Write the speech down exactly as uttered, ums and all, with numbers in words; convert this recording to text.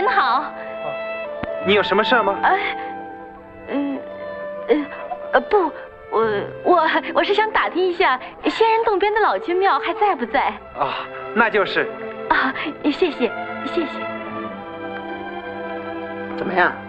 好。 你有什么事吗？ 呃，嗯，呃，呃，不，我我我是想打听一下仙人洞边的老君庙还在不在？ 啊，那就是。 啊，谢谢，谢谢。 怎么样？